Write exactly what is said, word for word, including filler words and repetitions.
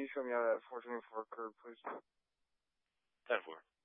you show me how that four twenty-four curve, please? ten four.